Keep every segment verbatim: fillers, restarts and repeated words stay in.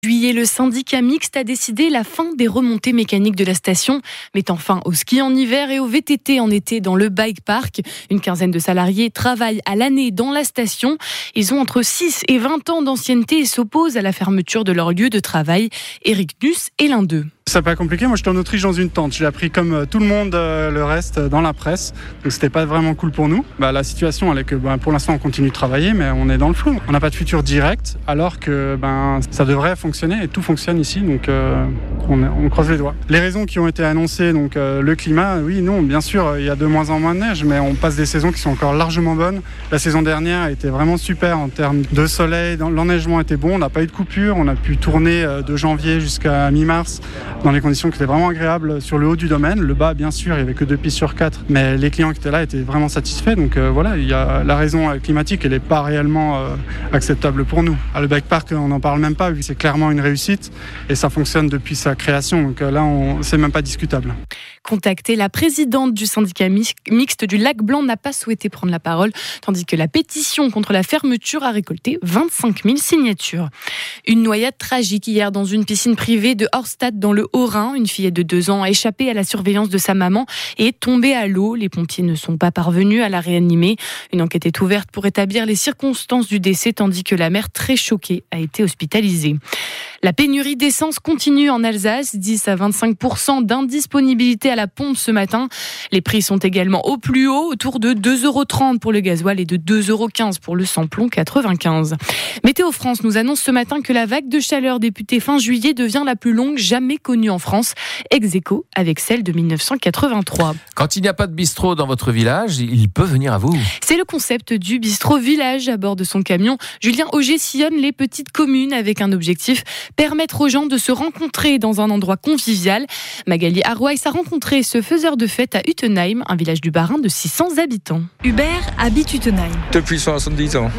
Juillet, le syndicat mixte a décidé la fin des remontées mécaniques de la station, mettant fin au ski en hiver et au V T T en été dans le bike park. Une quinzaine de salariés travaillent à l'année dans la station. Ils ont entre six et vingt ans d'ancienneté et s'opposent à la fermeture de leur lieu de travail. Eric Nuss est l'un d'eux. C'est pas compliqué, moi j'étais en Autriche dans une tente, j'ai appris comme tout le monde euh, le reste dans la presse, donc c'était pas vraiment cool pour nous. Bah, la situation elle est que bah, pour l'instant on continue de travailler mais on est dans le flou, on n'a pas de futur direct alors que ben, ça devrait fonctionner et tout fonctionne ici, donc euh, on, on croise les doigts. Les raisons qui ont été annoncées, donc euh, le climat, oui non bien sûr il y a de moins en moins de neige mais on passe des saisons qui sont encore largement bonnes. La saison dernière a été vraiment super en termes de soleil, l'enneigement était bon, on n'a pas eu de coupure, on a pu tourner de janvier jusqu'à mi-mars dans des conditions qui étaient vraiment agréables sur le haut du domaine. Le bas, bien sûr, il n'y avait que deux pistes sur quatre, mais les clients qui étaient là étaient vraiment satisfaits. Donc euh, voilà, il y a la raison climatique, elle n'est pas réellement euh, acceptable pour nous. À le bike park, on n'en parle même pas, vu c'est clairement une réussite et ça fonctionne depuis sa création. Donc euh, là, on, c'est même pas discutable. Contactée, la présidente du syndicat mixte du Lac Blanc n'a pas souhaité prendre la parole, tandis que la pétition contre la fermeture a récolté vingt-cinq mille signatures. Une noyade tragique hier dans une piscine privée de Horstad dans le Haut-Rhin. Une fillette de deux ans a échappé à la surveillance de sa maman et est tombée à l'eau. Les pompiers ne sont pas parvenus à la réanimer. Une enquête est ouverte pour établir les circonstances du décès, tandis que la mère, très choquée, a été hospitalisée. La pénurie d'essence continue en Alsace, dix à vingt-cinq pour cent d'indisponibilité à la pompe ce matin. Les prix sont également au plus haut, autour de deux euros trente pour le gasoil et de deux euros quinze pour le samplon quatre-vingt-quinze. Météo France nous annonce ce matin que la vague de chaleur débutée fin juillet devient la plus longue jamais connue en France, ex aequo avec celle de dix-neuf cent quatre-vingt-trois. Quand il n'y a pas de bistrot dans votre village, il peut venir à vous. C'est le concept du bistrot village. À bord de son camion, Julien Auger sillonne les petites communes avec un objectif: permettre aux gens de se rencontrer dans un endroit convivial. Magali Arweiss a rencontré ce faiseur de fête à Utenheim, un village du Bas-Rhin de six cents habitants. Hubert habite Utenheim. Depuis soixante-dix ans.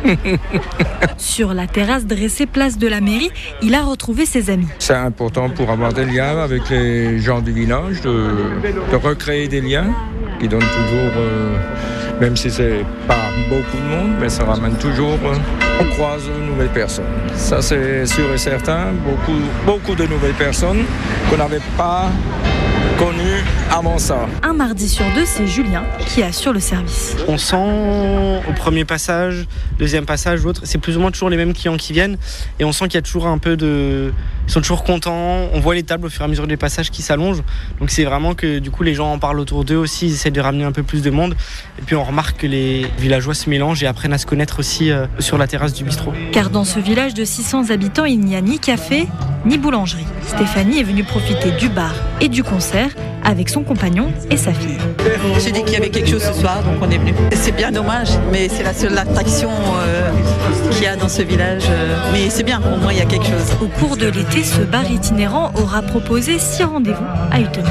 Sur la terrasse dressée place de la mairie, il a retrouvé ses amis. C'est important pour avoir des liens avec les gens du village, de, de recréer des liens qui donnent toujours, euh, même si c'est pas beaucoup de monde, mais ça ramène toujours, euh, on croise de nouvelles personnes. Ça c'est sûr et certain, beaucoup, beaucoup de nouvelles personnes qu'on n'avait pas connu avant ça. Un mardi sur deux, c'est Julien qui assure le service. On sent au premier passage, deuxième passage, l'autre, c'est plus ou moins toujours les mêmes clients qui viennent et on sent qu'il y a toujours un peu de... Ils sont toujours contents, on voit les tables au fur et à mesure des passages qui s'allongent, donc c'est vraiment que du coup les gens en parlent autour d'eux aussi, ils essaient de ramener un peu plus de monde et puis on remarque que les villageois se mélangent et apprennent à se connaître aussi euh, sur la terrasse du bistrot. Car dans ce village de six cents habitants, il n'y a ni café ni boulangerie. Stéphanie est venue profiter du bar et du concert avec son compagnon et sa fille. J'ai dit qu'il y avait quelque chose ce soir, donc on est venu. C'est bien dommage, mais c'est la seule attraction euh, qu'il y a dans ce village. Euh, mais c'est bien, au moins il y a quelque chose. Au cours de l'été, ce bar itinérant aura proposé six rendez-vous à Utenheim.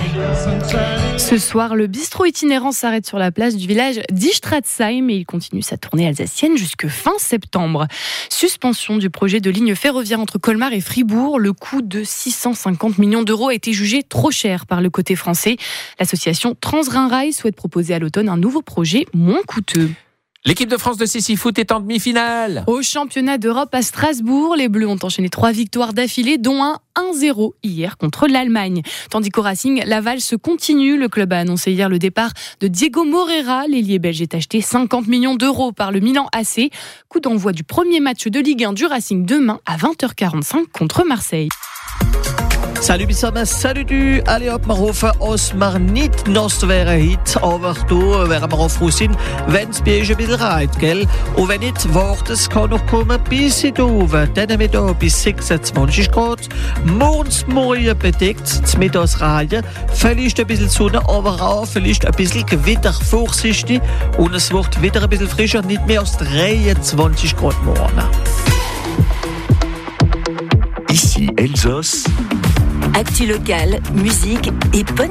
Ce soir, le bistrot itinérant s'arrête sur la place du village d'Istratsheim et il continue sa tournée alsacienne jusque fin septembre. Suspension du projet de ligne ferroviaire entre Colmar et Fribourg. Le coût de six cent cinquante millions d'euros a été jugé trop cher par le côté français. L'association Transrhin-Rail souhaite proposer à l'automne un nouveau projet moins coûteux. L'équipe de France de sissi-foot est en demi-finale. Au championnat d'Europe à Strasbourg, les Bleus ont enchaîné trois victoires d'affilée, dont un un zéro hier contre l'Allemagne. Tandis qu'au Racing, la valse continue. Le club a annoncé hier le départ de Diego Moreira. L'ailier belge est acheté cinquante millions d'euros par le Milan A C. Coup d'envoi du premier match de Ligue un du Racing demain à vingt heures quarante-cinq contre Marseille. Salut Bissama, salut du. Allez hop, maar hoffen als maar niet naast wäre hit, aber du wären wir auch froh sind, wenn es bei euch ein bisschen reit, gell? Und wenn nicht, warte, es kann noch kommen bis in die Uwe. Dann mit da bis sechsundzwanzig Grad. Morgens morgen bedeckt, zum Mittagsreihe. Vielleicht ein bisschen Sonne, aber auch vielleicht ein bisschen Gewitter, vorsichtig. Und es wird wieder ein bisschen frischer, nicht mehr als dreiundzwanzig Grad morgen. Ici Elsass. Actu locale, musique et bonne